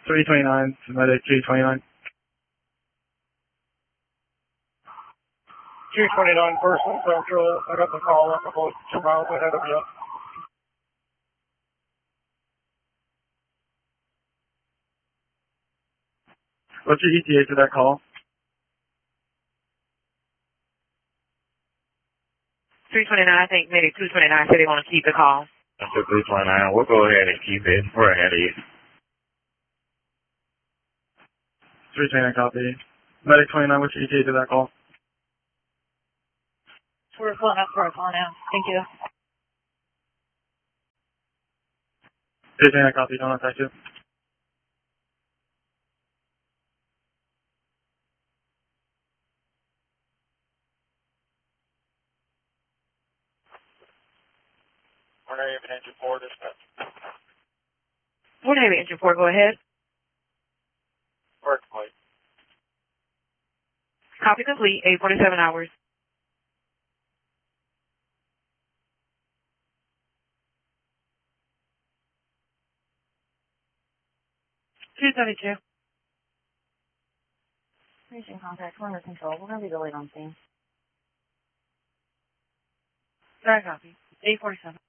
329, submitted 329. 229 Person Central. I got the call up about 2 miles ahead of you. What's your ETA to that call? 329, I think maybe 229 said they want to keep the call. That's 329. We'll go ahead and keep it. We're ahead of you. 329 copy. Medic 29, what's your ETA to that call? We're pulling up for a call now. Thank you. 329 copy, don't attack you. We're not even engine 4 dispatch. What Navy engine 4, go ahead. Work complete. Copy complete, 847 hours. 272. Reaching contact, we're under control. We're going to be delayed on scene. Sorry, copy. 847.